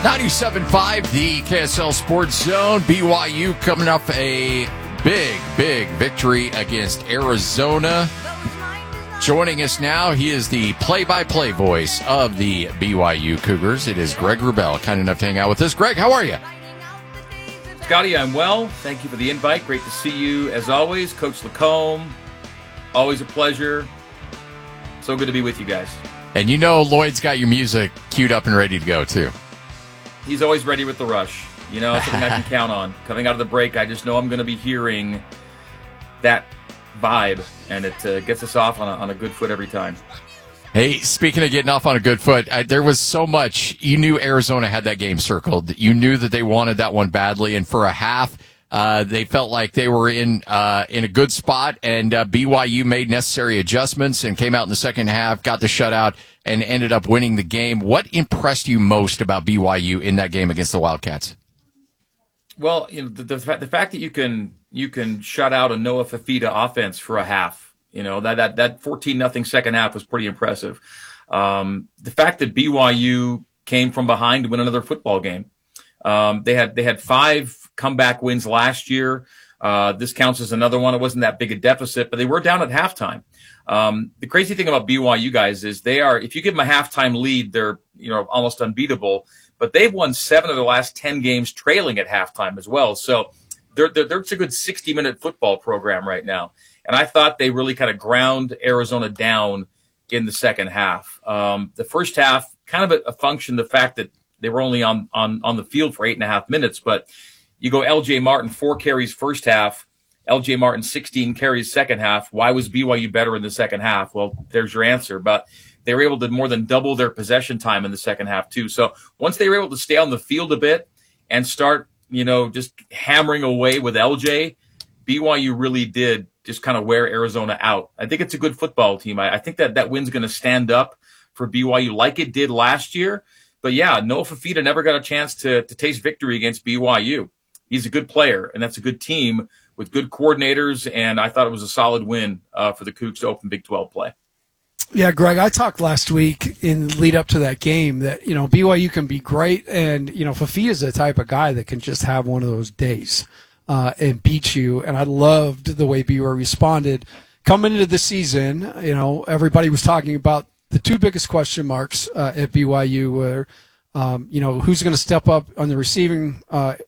97.5, the KSL Sports Zone. BYU coming up a big victory against Arizona. Joining us now, he is the play-by-play voice of the BYU Cougars. It is Greg Wrubell, kind enough to hang out with us. Greg, how are you? Scotty, I'm well. Thank you for the invite. Great to see you as always. Coach Lacombe, always a pleasure. So good to be with you guys. And you know Lloyd's got your music queued up and ready to go, too. He's always ready with the rush. You know, something I can count on. Coming out of the break, I just know I'm going to be hearing that vibe, and it gets us off on a good foot every time. Hey, speaking of getting off on a good foot, there was so much. You knew Arizona had that game circled. You knew that they wanted that one badly, and for a half, they felt like they were in a good spot, and BYU made necessary adjustments and came out in the second half, got the shutout, and ended up winning the game. What impressed you most about BYU in that game against the Wildcats? Well, you know, the fact that you can shut out a Noah Fifita offense for a half, you know, that 14-0 second half was pretty impressive. The fact that BYU came from behind to win another football game. They had 5 comeback wins last year. This counts as another one. It wasn't that big a deficit, but they were down at halftime. The crazy thing about BYU guys is if you give them a halftime lead, they're, you know, almost unbeatable, but they've won 7 of their last 10 games trailing at halftime as well. So it's a good 60-minute football program right now. And I thought they really kind of ground Arizona down in the second half. The first half, kind of a function of the fact that they were only on the field for 8.5 minutes, but you go LJ Martin, 4 carries first half, LJ Martin, 16 carries second half. Why was BYU better in the second half? Well, there's your answer. But they were able to more than double their possession time in the second half, too. So once they were able to stay on the field a bit and start, you know, just hammering away with LJ, BYU really did just kind of wear Arizona out. I think it's a good football team. I think that win's going to stand up for BYU like it did last year. But, yeah, Noah Fifita never got a chance to taste victory against BYU. He's a good player, and that's a good team with good coordinators, and I thought it was a solid win for the Cougs to open Big 12 play. Yeah, Greg, I talked last week in lead up to that game that, you know, BYU can be great, and, you know, Fafita is the type of guy that can just have one of those days and beat you, and I loved the way BYU responded. Coming into the season, you know, everybody was talking about the 2 biggest question marks at BYU were, you know, who's going to step up on the receiving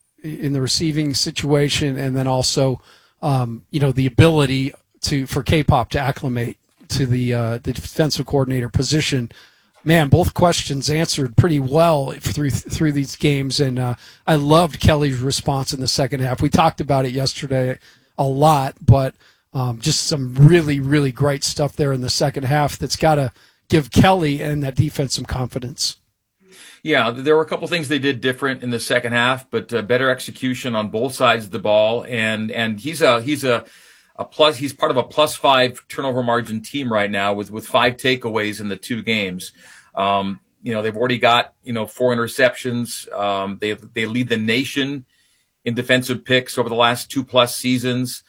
in the receiving situation, and then also, you know, the ability for K-Pop to acclimate to the defensive coordinator position. Man, both questions answered pretty well through these games, and I loved Kelly's response in the second half. We talked about it yesterday a lot, but just some really, really great stuff there in the second half that's got to give Kelly and that defense some confidence. Yeah, there were a couple things they did different in the second half, but better execution on both sides of the ball. And he's a plus. He's part of a +5 turnover margin team right now with 5 takeaways in the 2 games. You know, they've already got, you know, 4 interceptions. They lead the nation in defensive picks over the last 2+ seasons.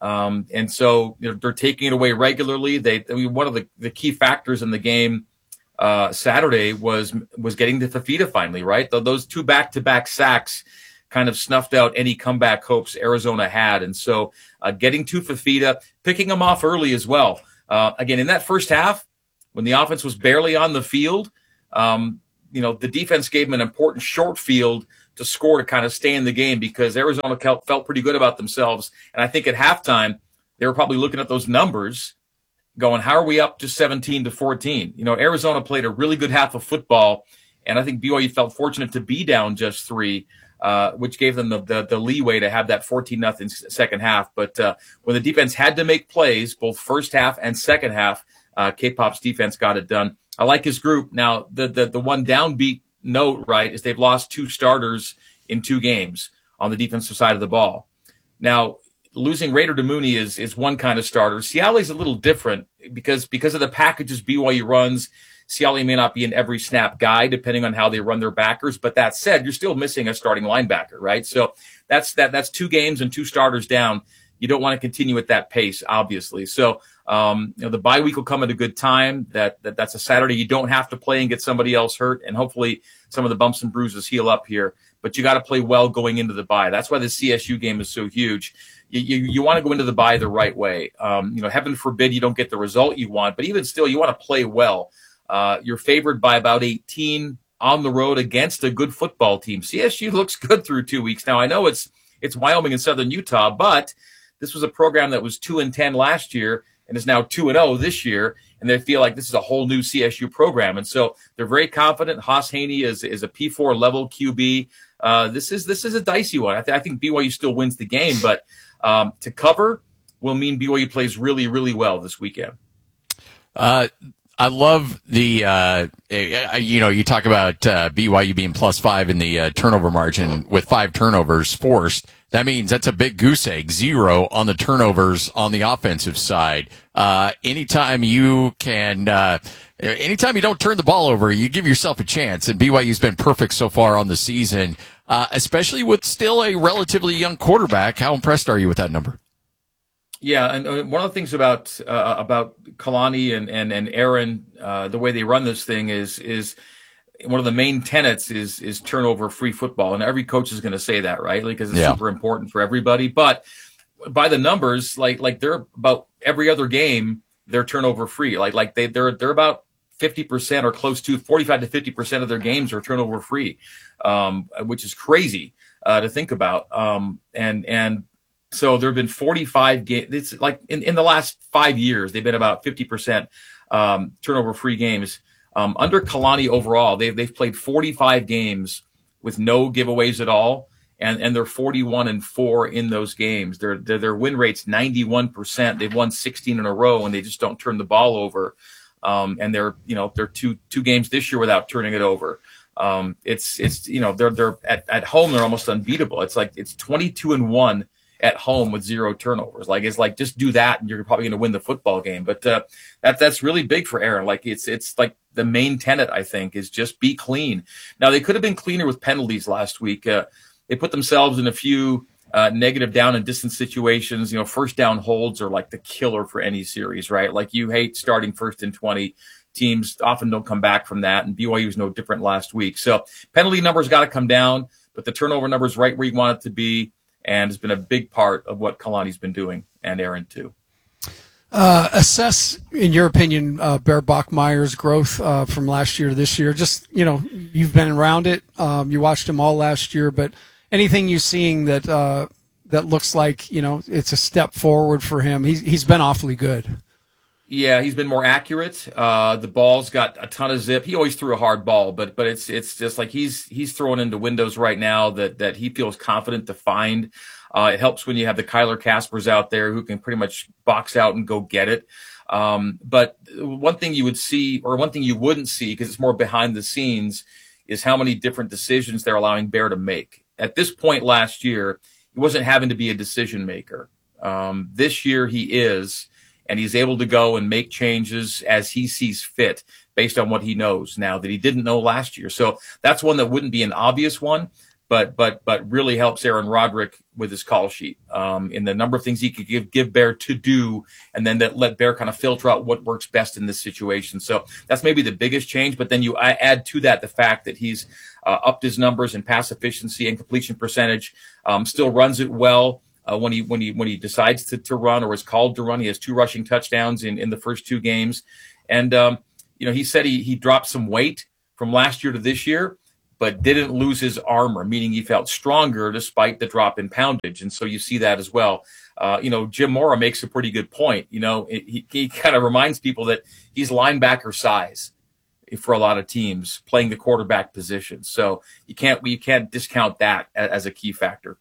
And so, you know, they're taking it away regularly. One of the key factors in the game Saturday was getting to Fifita finally, right? Those 2 back-to-back sacks kind of snuffed out any comeback hopes Arizona had. And so getting to Fifita, picking him off early as well. Again, in that first half, when the offense was barely on the field, you know, the defense gave them an important short field to score to kind of stay in the game because Arizona felt pretty good about themselves. And I think at halftime, they were probably looking at those numbers going, how are we up to 17-14? You know, Arizona played a really good half of football, and I think BYU felt fortunate to be down just 3, which gave them the leeway to have that 14-0 second half. But when the defense had to make plays, both first half and second half, K-Pop's defense got it done. I like his group. Now, the one downbeat note, right, is they've lost 2 starters in 2 games on the defensive side of the ball. Now, losing Raider Damuni is one kind of starter. Ciale's a little different because of the packages BYU runs. Ciale may not be an every snap guy depending on how they run their backers. But that said, you're still missing a starting linebacker, right? So that's 2 games and 2 starters down. You don't want to continue at that pace, obviously. So The bye week will come at a good time. That's a Saturday you don't have to play and get somebody else hurt, and hopefully some of the bumps and bruises heal up here. But you got to play well going into the bye. That's why the CSU game is so huge. You want to go into the bye the right way. Heaven forbid you don't get the result you want, but even still, you want to play well. You're favored by about 18 on the road against a good football team. CSU looks good through 2 weeks. Now, I know it's Wyoming and Southern Utah, but this was a program that was 2-10 last year and is now 2-0 this year, and they feel like this is a whole new CSU program. And so they're very confident. Haas Haney is a P4 level QB. This is a dicey one. I think BYU still wins the game, but to cover will mean BYU plays really, really well this weekend. I love the, you talk about BYU being +5 in the turnover margin with 5 turnovers forced. That means that's a big goose egg, 0 on the turnovers on the offensive side. Anytime you don't turn the ball over, you give yourself a chance. And BYU's been perfect so far on the season, especially with still a relatively young quarterback. How impressed are you with that number? Yeah, and one of the things about Kalani and Aaron, the way they run this thing is one of the main tenets is turnover-free football, and every coach is going to say that, right? Because it's super important for everybody. But by the numbers, like they're about every other game, they're turnover-free. They're about 50% or close to 45 to 50% of their games are turnover-free, which is crazy to think about. So there have been 45 games. It's like in the last 5 years, they've been about 50% turnover-free games. Under Kalani overall, they've played 45 games with no giveaways at all, and they're 41-4 in those games. Their win rate's 91%. They've won 16 in a row, and they just don't turn the ball over. And they're two games this year without turning it over. They're at home, they're almost unbeatable. It's 22-1. At home with 0 turnovers. It's just do that and you're probably going to win the football game. But that's really big for Aaron. It's like the main tenet, I think, is just be clean. Now, they could have been cleaner with penalties last week. They put themselves in a few negative down and distance situations. First down holds are like the killer for any series, right? You hate starting 1st and 20. Teams often don't come back from that, and BYU was no different last week. So penalty numbers got to come down, but the turnover numbers right where you want it to be. And has been a big part of what Kalani's been doing, and Aaron too. Assess, in your opinion, Bear Bachmeier's growth from last year to this year. Just, you've been around it. You watched him all last year, but anything you're seeing that looks like, it's a step forward for him. He's been awfully good. Yeah, he's been more accurate. The ball's got a ton of zip. He always threw a hard ball, but it's just like he's throwing into windows right now that he feels confident to find. It helps when you have the Kyler Kaspers out there who can pretty much box out and go get it. But one thing you would see, or one thing you wouldn't see, because it's more behind the scenes, is how many different decisions they're allowing Bear to make. At this point last year, he wasn't having to be a decision maker. This year he is. And he's able to go and make changes as he sees fit based on what he knows now that he didn't know last year. So that's one that wouldn't be an obvious one, but really helps Aaron Roderick with his call sheet in the number of things he could give Bear to do, and then that let Bear kind of filter out what works best in this situation. So that's maybe the biggest change. But then you add to that the fact that he's upped his numbers in pass efficiency and completion percentage, still runs it well. When he decides to run or is called to run, he has 2 rushing touchdowns in the first 2 games. And, he said he dropped some weight from last year to this year, but didn't lose his armor, meaning he felt stronger despite the drop in poundage. And so you see that as well. Jim Mora makes a pretty good point. He kind of reminds people that he's linebacker size for a lot of teams playing the quarterback position. So you can't discount that as a key factor.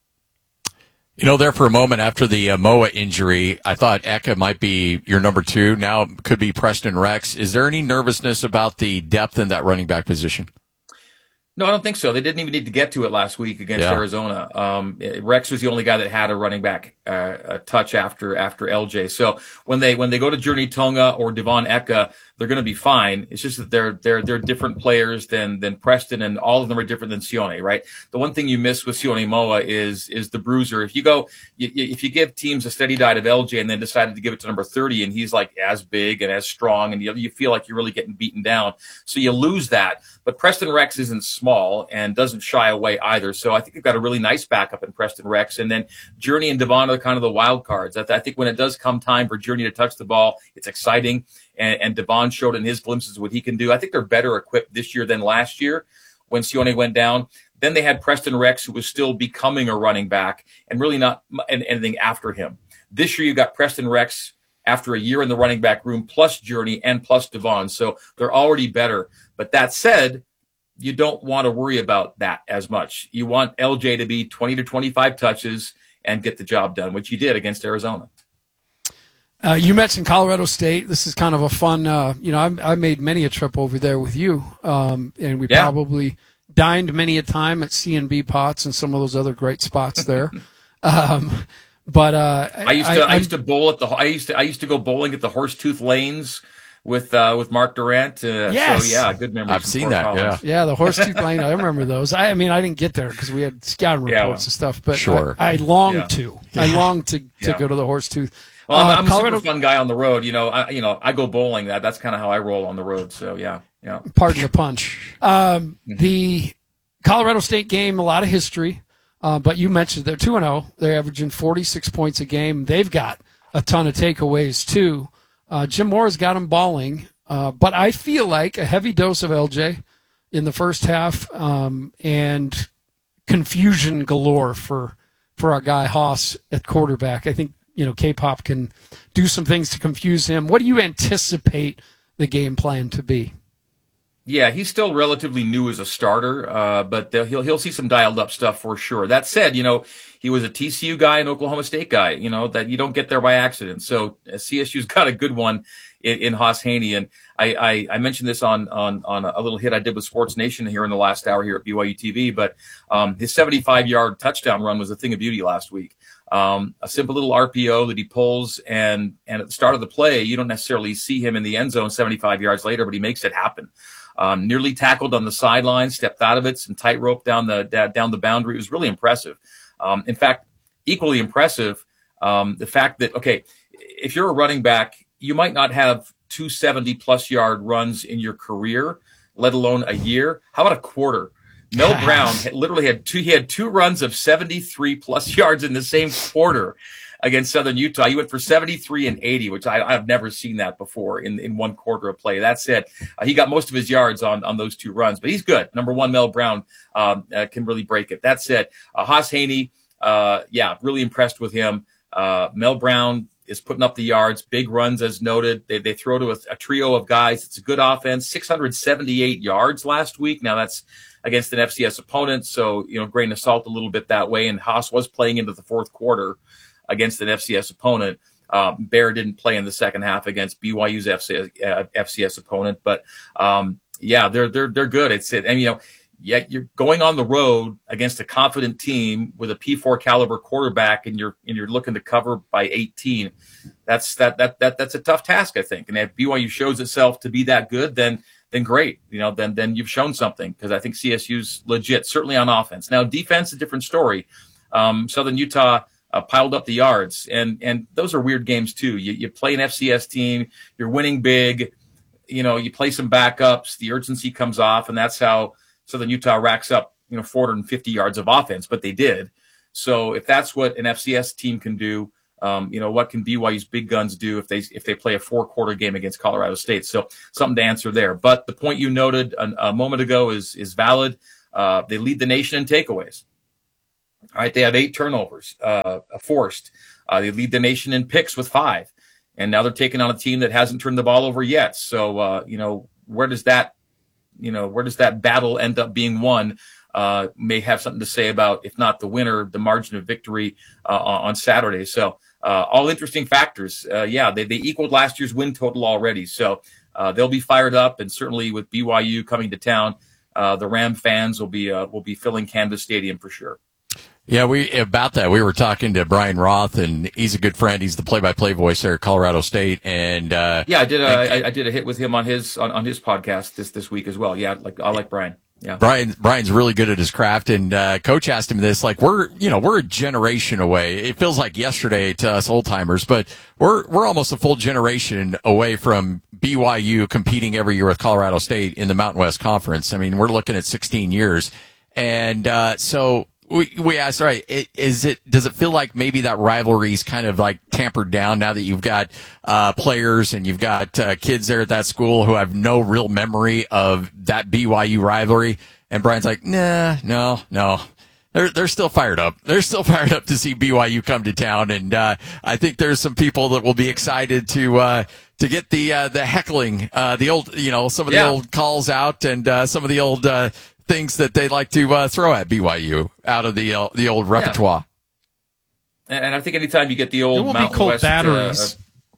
There for a moment after the Moa injury, I thought Eka might be your number 2. Now it could be Preston Rex. Is there any nervousness about the depth in that running back position? No, I don't think so. They didn't even need to get to it last week against Arizona. Rex was the only guy that had a running back touch after LJ. So when they go to Journey Tonga or Devon Eka, they're going to be fine. It's just that they're different players than Preston, and all of them are different than Sione, right? The one thing you miss with Sione Moa is the bruiser. If you give teams a steady diet of LJ and then decided to give it to number 30, and he's like as big and as strong, and you feel like you're really getting beaten down, so you lose that. But Preston Rex isn't small and doesn't shy away either. So I think we've got a really nice backup in Preston Rex. And then Journey and Devon are kind of the wild cards. I think when it does come time for Journey to touch the ball, it's exciting. And Devon showed in his glimpses what he can do. I think they're better equipped this year than last year when Sione went down. Then they had Preston Rex, who was still becoming a running back and really not anything after him. This year you got Preston Rex after a year in the running back room, plus Journey and plus Devon. So they're already better. But that said, you don't want to worry about that as much. You want LJ to be 20 to 25 touches and get the job done, which he did against Arizona. You mentioned Colorado State. This is kind of a fun, I made many a trip over there with you, and we probably dined many a time at C&B Pots and some of those other great spots there. But I used to bowl at I used to go bowling at the Horsetooth Lanes with Mark Durant. Yes. So yeah, good memories. I've seen that. Yeah, the Horsetooth Lane. I remember those. I didn't get there because we had scouting reports and stuff. But sure. I longed to. I longed to go to the Horsetooth. Well, I'm a super fun guy on the road. I go bowling. That's kind of how I roll on the road. So yeah. Pardon the punch. The Colorado State game, a lot of history. But you mentioned they're 2-0. They're averaging 46 points a game. They've got a ton of takeaways too. Jim Mora's got them balling. But I feel like a heavy dose of LJ in the first half, and confusion galore for our guy Haas at quarterback. I think K-Pop can do some things to confuse him. What do you anticipate the game plan to be? Yeah, he's still relatively new as a starter, but he'll see some dialed up stuff for sure. That said, he was a TCU guy and Oklahoma State guy, that you don't get there by accident. So CSU's got a good one in Haas Haney. And I mentioned this on a little hit I did with Sports Nation here in the last hour here at BYU TV, but his 75-yard touchdown run was a thing of beauty last week. A simple little RPO that he pulls, and at the start of the play, you don't necessarily see him in the end zone 75 yards later, but he makes it happen. Nearly tackled on the sideline, stepped out of it, some tightrope down the boundary. It was really impressive. In fact, equally impressive, the fact that, if you're a running back, you might not have 270-plus yard runs in your career, let alone a year. How about a quarter? Mel Brown literally had two runs of 73-plus yards in the same quarter against Southern Utah. He went for 73 and 80, which I've never seen that before in one quarter of play. That said, he got most of his yards on those two runs, but he's good. Number one, Mel Brown can really break it. That said, Haas Haney, really impressed with him. Mel Brown is putting up the yards, big runs as noted. They throw to a trio of guys. It's a good offense, 678 yards last week. Now that's against an FCS opponent, so grain of salt a little bit that way. And Haas was playing into the fourth quarter against an FCS opponent. Bear didn't play in the second half against BYU's FCS opponent, but they're good. You're going on the road against a confident team with a P4 caliber quarterback, and you're looking to cover by 18. That's a tough task, I think. And if BYU shows itself to be that good, then great. Then you've shown something, because I think CSU's legit, certainly on offense. Now, defense, a different story. Southern Utah piled up the yards, and those are weird games too. You play an FCS team, you're winning big, you play some backups, the urgency comes off, and that's how Southern Utah racks up 450 yards of offense, but they did. So if that's what an FCS team can do, what can BYU's big guns do if they play a 4-quarter game against Colorado State? So something to answer there. But the point you noted a moment ago is valid. They lead the nation in takeaways. All right, they have 8 turnovers forced. They lead the nation in picks with 5, and now they're taking on a team that hasn't turned the ball over yet. So where does that battle end up being won? May have something to say about, if not the winner, the margin of victory on Saturday. So all interesting factors. They equaled last year's win total already. So they'll be fired up, and certainly with BYU coming to town, the Ram fans will be filling Canvas Stadium for sure. Yeah, about that. We were talking to Brian Roth, and he's a good friend. He's the play-by-play voice there at Colorado State, and yeah, I did a hit with him on his podcast this week as well. Yeah, I like Brian. Yeah, Brian's really good at his craft, and Coach asked him this. Like, we're a generation away. It feels like yesterday to us old timers, but we're almost a full generation away from BYU competing every year with Colorado State in the Mountain West Conference. I mean, we're looking at 16 years, and so. We asked, all right, does it feel like maybe that rivalry's kind of like tampered down now that you've got players and you've got kids there at that school who have no real memory of that BYU rivalry? And Brian's like, no. They're still fired up. They're still fired up to see BYU come to town, and I think there's some people that will be excited to get the heckling, the old, some of the old calls out, and some of the old things that they like to throw at BYU out of the old repertoire. Yeah. And I think anytime you get the old there will Mountain be cold West batteries.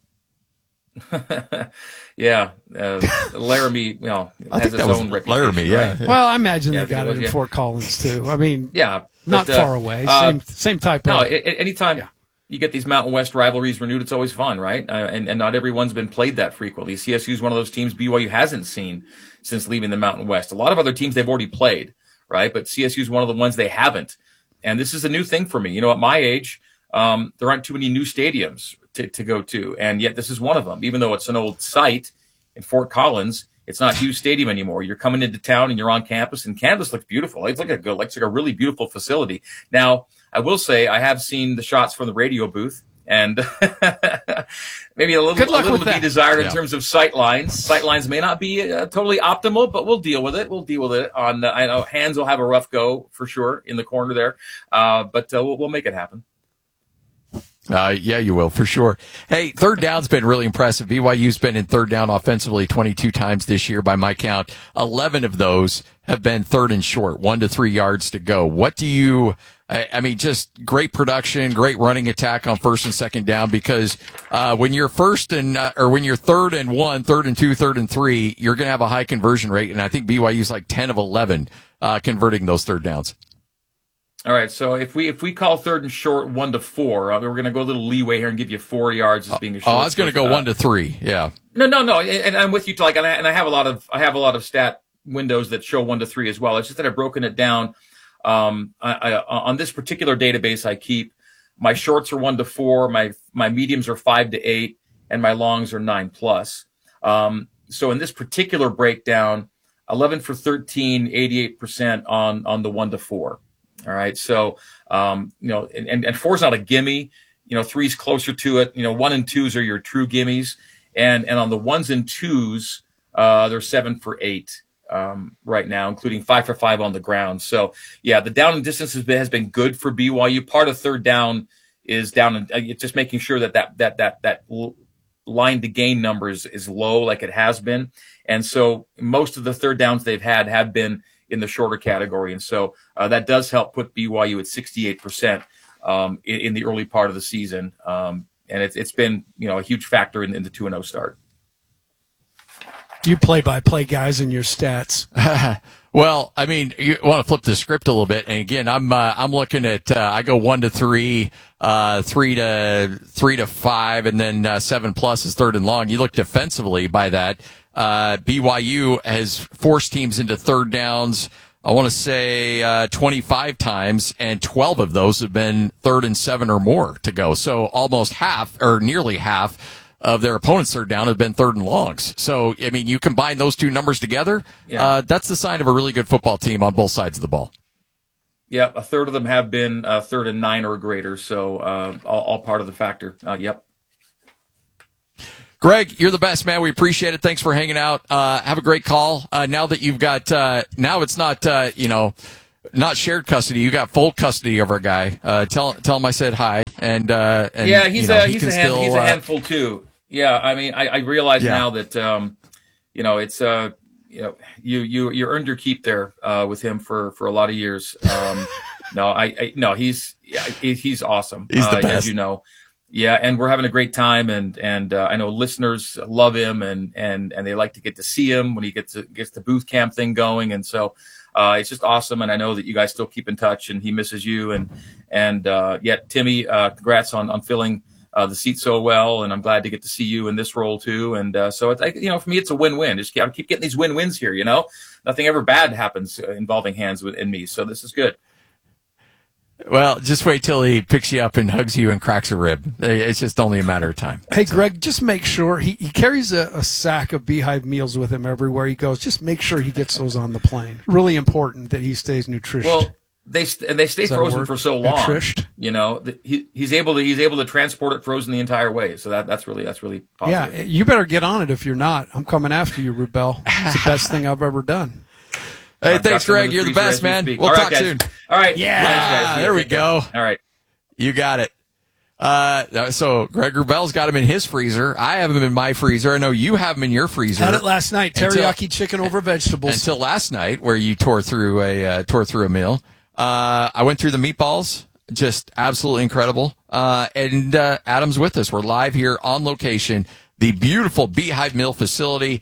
Laramie, I has think its that was own reputation. Laramie, yeah. Right? Well, I imagine Yeah, they got it in yeah. Fort Collins too. I mean, Yeah, not but, far away. Same type No, of. anytime you get these Mountain West rivalries renewed, it's always fun, right? And not everyone's been played that frequently. CSU is one of those teams BYU hasn't seen since leaving the Mountain West. A lot of other teams they've already played, right? But CSU is one of the ones they haven't. And this is a new thing for me. At my age, there aren't too many new stadiums to go to. And yet this is one of them. Even though it's an old site in Fort Collins, it's not Hughes Stadium anymore. You're coming into town and you're on campus, and campus looks beautiful. It's like a really beautiful facility. Now, I will say I have seen the shots from the radio booth, and maybe a little to be desired in terms of sight lines. Sight lines may not be totally optimal, but we'll deal with it. I know Hands will have a rough go for sure in the corner there, but we'll make it happen. Yeah, you will, for sure. Hey, third down's been really impressive. BYU's been in third down offensively 22 times this year by my count. 11 of those have been third and short, 1 to 3 yards to go. What do you, just great production, great running attack on first and second down, because when you're when you're third and 1, third and 2, third and 3, you're going to have a high conversion rate. And I think BYU's like 10 of 11 converting those third downs. All right, so if we call third and short 1 to 4, we're going to go a little leeway here and give you 4 yards as being a short. I was going to go 1 to 3. Yeah. No, and I'm with you. And I have a lot of stat windows that show 1 to 3 as well. It's just that I've broken it down. On this particular database I keep, my shorts are 1 to 4, my mediums are 5 to 8, and my longs are 9 plus. So in this particular breakdown, 11 for 13, 88% on the 1 to 4. All right. So, and 4's not a gimme, 3's closer to it. 1 and 2s are your true gimmies. And on the 1s and 2s, they're 7 for 8, right now, including 5 for 5 on the ground. So yeah, the down and distance has been good for BYU. Part of third down is down and it's just making sure that line to gain number is low, like it has been. And so most of the third downs they've had have been in the shorter category. And so that does help put BYU at 68% in the early part of the season. And it's been, a huge factor in the 2-0 start. You play-by-play guys in your stats. Well, you want to flip the script a little bit. And again, I'm looking at, I go 1 to 3, 3 to 5, and then 7 plus is third and long. You look defensively by that. BYU has forced teams into third downs, I want to say 25 times, and 12 of those have been 3rd and 7 or more to go. So almost half, or nearly half, of their opponent's third down have been 3rd and longs. So, you combine those two numbers together, that's the sign of a really good football team on both sides of the ball. Yeah, a third of them have been 3rd and 9 or greater, so all part of the factor. Yep. Greg, you're the best, man. We appreciate it. Thanks for hanging out. Have a great call. Now that you've got, now it's not, not shared custody. You got full custody of our guy. Tell him I said hi. And yeah, he's a handful too. Yeah, I realize now that, it's, you earned your keep there with him for a lot of years. No, he's awesome. He's the best. As you know. Yeah, and we're having a great time, and I know listeners love him, and they like to get to see him when he gets the booth camp thing going, and so It's just awesome, and I know that you guys still keep in touch, and he misses you. And Timmy, congrats on filling the seat so well, and I'm glad to get to see you in this role too. And so it's like, for me, it's a win-win. Just I keep getting these win-wins here. Nothing ever bad happens involving Hans and me, so this is good. Well, just wait till he picks you up and hugs you and cracks a rib. It's just only a matter of time. Hey, Greg, just make sure he carries a sack of Beehive meals with him everywhere he goes. Just make sure he gets those on the plane. Really important that he stays nutritious. Well, they stay frozen for so long. Nutrished? He's able to transport it frozen the entire way. So that's really positive. Yeah, you better get on it if you're not. I'm coming after you, Rubel. It's the best thing I've ever done. Hey, thanks, Greg. You're the best, man. We'll talk soon. All right. Yeah, there we go. All right. You got it. So Greg Rubel's got him in his freezer. I have him in my freezer. I know you have him in your freezer. Had it last night. Teriyaki chicken over vegetables. Until last night, where you tore through a meal. I went through the meatballs. Just absolutely incredible. And Adam's with us. We're live here on location. The beautiful Beehive Mill facility.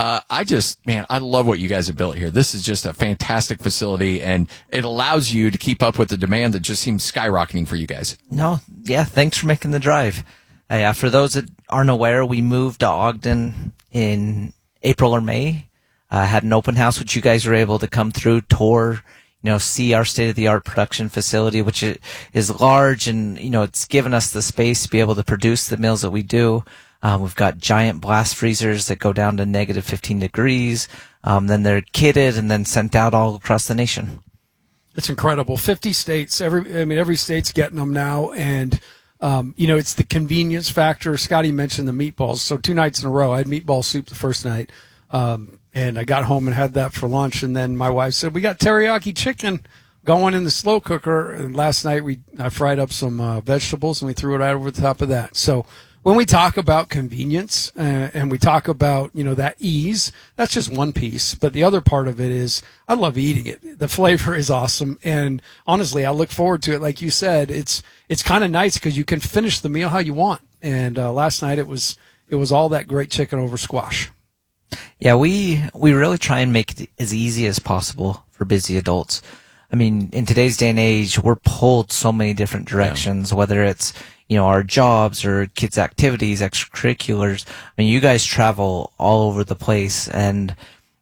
I love what you guys have built here. This is just a fantastic facility, and it allows you to keep up with the demand that just seems skyrocketing for you guys. No, yeah, thanks for making the drive. For those that aren't aware, we moved to Ogden in April or May. Had an open house, which you guys were able to come through, tour, see our state-of-the-art production facility, which is large, and, it's given us the space to be able to produce the meals that we do. We've got giant blast freezers that go down to negative 15 degrees. Then they're kitted and then sent out all across the nation. It's incredible. 50 states. Every state's getting them now. And, it's the convenience factor. Scotty mentioned the meatballs. So 2 nights in a row, I had meatball soup the first night. And I got home and had that for lunch. And then my wife said, we got teriyaki chicken going in the slow cooker. And last night I fried up some vegetables and we threw it right over the top of that. So, when we talk about convenience and we talk about, that ease, that's just one piece. But the other part of it is I love eating it. The flavor is awesome. And honestly, I look forward to it. Like you said, it's kind of nice because you can finish the meal how you want. And last night it was all that great chicken over squash. Yeah, we really try and make it as easy as possible for busy adults. I mean, in today's day and age, we're pulled so many different directions, whether it's our jobs or kids' activities, extracurriculars. I mean, you guys travel all over the place, and,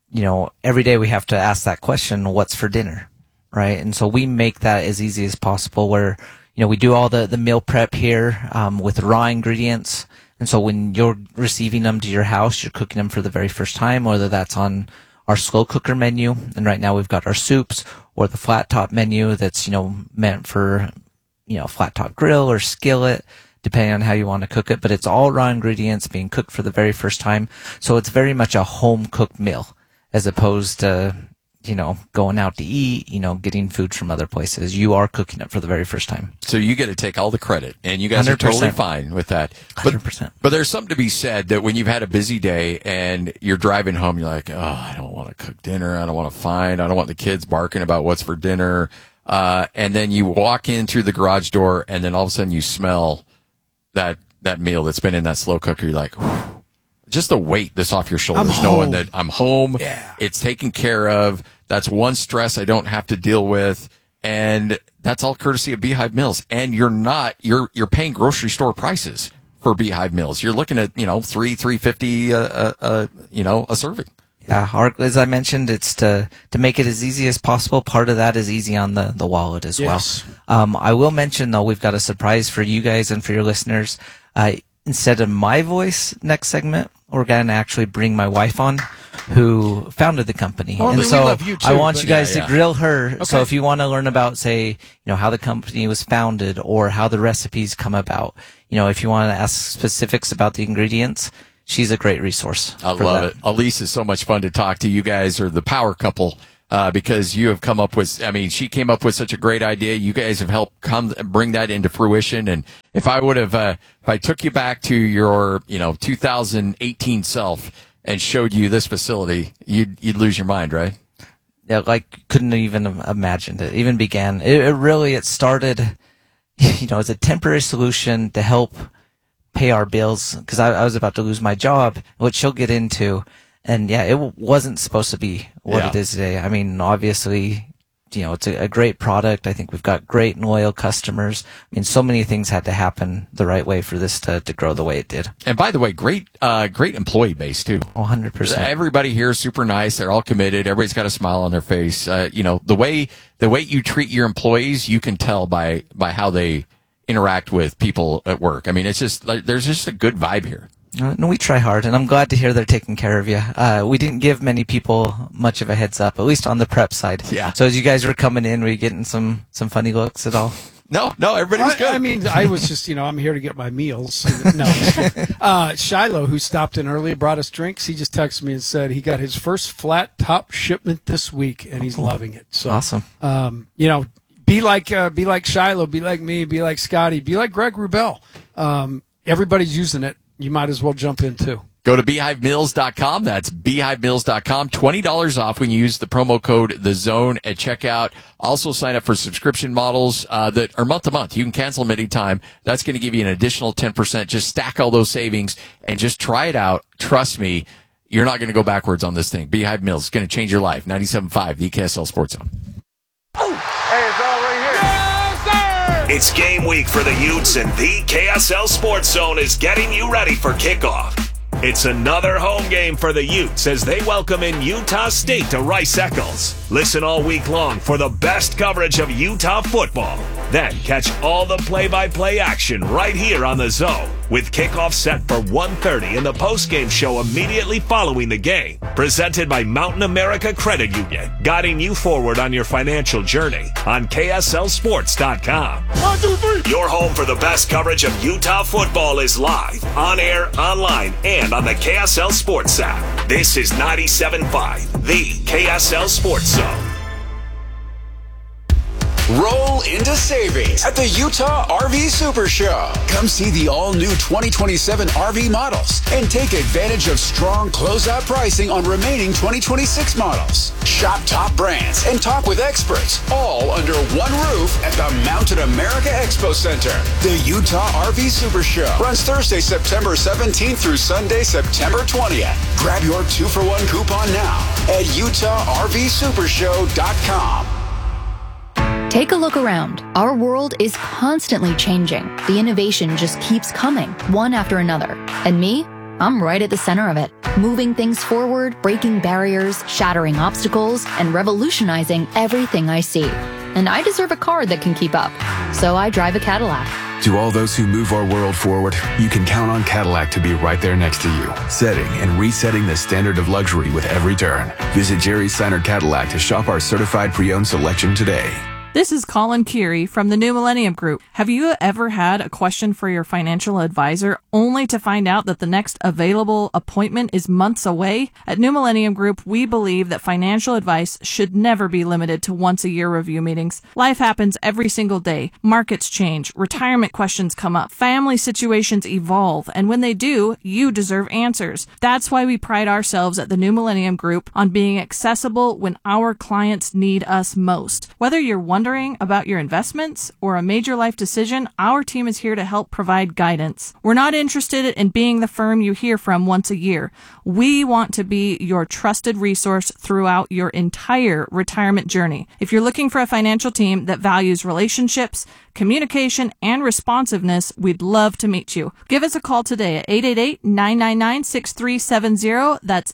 every day we have to ask that question, what's for dinner, right? And so we make that as easy as possible where, we do all the meal prep here, with raw ingredients. And so when you're receiving them to your house, you're cooking them for the very first time, whether that's on our slow cooker menu. And right now we've got our soups, or the flat top menu that's, meant for, flat top grill or skillet, depending on how you want to cook it. But it's all raw ingredients being cooked for the very first time. So it's very much a home cooked meal as opposed to, going out to eat, getting food from other places. You are cooking it for the very first time. So you get to take all the credit, and you guys 100%. Are totally fine with that. 100%. But there's something to be said that when you've had a busy day and you're driving home, you're like, I don't want to cook dinner. I don't want the kids barking about what's for dinner. And then you walk in through the garage door, and then all of a sudden you smell that meal that's been in that slow cooker. You're like, whew, just the weight that's off your shoulders, knowing that I'm home. Yeah. It's taken care of. That's one stress I don't have to deal with. And that's all courtesy of Beehive Mills. And you're paying grocery store prices for Beehive Mills. You're looking at, $3.50 a serving. Yeah, as I mentioned, it's to make it as easy as possible. Part of that is easy on the wallet as well. I will mention, though, we've got a surprise for you guys and for your listeners. Instead of my voice next segment, we're going to actually bring my wife on, who founded the company. Oh, and we love you too, I want you guys to grill her. Okay. So if you want to learn about, say, how the company was founded or how the recipes come about, if you want to ask specifics about the ingredients, she's a great resource. I love it. Elise is so much fun to talk to. You guys are the power couple, because you have come up with, she came up with such a great idea. You guys have helped bring that into fruition. And if I took you back to your, 2018 self and showed you this facility, you'd lose your mind, right? Yeah, couldn't even have imagined it. Even began. It started, as a temporary solution to help pay our bills, because I was about to lose my job, which she'll get into. And yeah, it wasn't supposed to be what Yeah. it is today. I mean, obviously, it's a great product. I think we've got great and loyal customers. I mean, so many things had to happen the right way for this to grow the way it did. And by the way, great employee base too. 100%. Everybody here is super nice. They're all committed. Everybody's got a smile on their face. The way you treat your employees, you can tell by how they interact with people at work. I mean, it's just there's just a good vibe here. No, we try hard, and I'm glad to hear they're taking care of you. We didn't give many people much of a heads up, at least on the prep side. Yeah. So as you guys were coming in, were you getting some funny looks at all? No, everybody was good. I mean, I was just, I'm here to get my meals. No. Shiloh, who stopped in early, brought us drinks. He just texted me and said he got his first flat top shipment this week, and he's loving it. So Awesome. Be like Shiloh, be like me, be like Scotty, be like Greg Wrubell. Everybody's using it. You might as well jump in too. Go to BeehiveMeals.com. That's BeehiveMeals.com. $20 off when you use the promo code TheZone at checkout. Also sign up for subscription models that are month to month. You can cancel them anytime. That's going to give you an additional 10%. Just stack all those savings and just try it out. Trust me, you're not going to go backwards on this thing. Beehive Meals is going to change your life. 97.5, the KSL Sports Zone. Hey, it's all right here. Yes, sir! It's game week for the Utes, and the KSL Sports Zone is getting you ready for kickoff. It's another home game for the Utes as they welcome in Utah State to Rice Eccles. Listen all week long for the best coverage of Utah football. Then catch all the play-by-play action right here on The Zone, with kickoff set for 1:30 and the postgame show immediately following the game. Presented by Mountain America Credit Union, guiding you forward on your financial journey on KSLSports.com. 1, 2, 3. Your home for the best coverage of Utah football is live, on air, online, and on the KSL Sports app. This is 97.5, the KSL Sports Zone. Roll into savings at the Utah RV Super Show. Come see the all-new 2027 RV models and take advantage of strong closeout pricing on remaining 2026 models. Shop top brands and talk with experts, all under one roof at the Mountain America Expo Center. The Utah RV Super Show runs Thursday, September 17th through Sunday, September 20th. Grab your 2-for-1 coupon now at UtahRVSupershow.com. Take a look around. Our world is constantly changing. The innovation just keeps coming, one after another. And me? I'm right at the center of it, moving things forward, breaking barriers, shattering obstacles, and revolutionizing everything I see. And I deserve a car that can keep up. So I drive a Cadillac. To all those who move our world forward, you can count on Cadillac to be right there next to you, setting and resetting the standard of luxury with every turn. Visit Jerry Seiner Cadillac to shop our certified pre-owned selection today. This is Colin Curie from the New Millennium Group. Have you ever had a question for your financial advisor only to find out that the next available appointment is months away? At New Millennium Group, we believe that financial advice should never be limited to once-a-year review meetings. Life happens every single day. Markets change, retirement questions come up, family situations evolve, and when they do, you deserve answers. That's why we pride ourselves at the New Millennium Group on being accessible when our clients need us most. Whether you're wondering about your investments or a major life decision, our team is here to help provide guidance. We're not interested in being the firm you hear from once a year. We want to be your trusted resource throughout your entire retirement journey. If you're looking for a financial team that values relationships, communication, and responsiveness, we'd love to meet you. Give us a call today at 888-999-6370. That's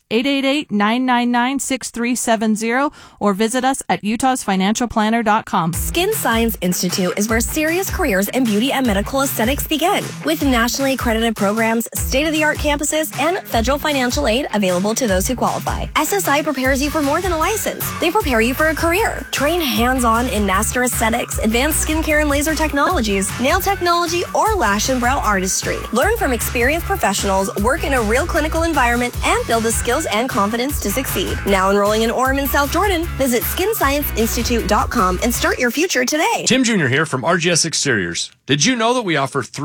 888-999-6370, or visit us at utahsfinancialplanner.com. Skin Science Institute is where serious careers in beauty and medical aesthetics begin. With nationally accredited programs, state-of-the-art campuses, and federal financial aid available to those who qualify, SSI prepares you for more than a license. They prepare you for a career. Train hands-on in master aesthetics, advanced skincare and laser technologies, nail technology, or lash and brow artistry. Learn from experienced professionals, work in a real clinical environment, and build the skills and confidence to succeed. Now enrolling in Orem and South Jordan, visit SkinScienceInstitute.com and start your future today. Tim Jr. here from RGS Exteriors. Did you know that we offer 3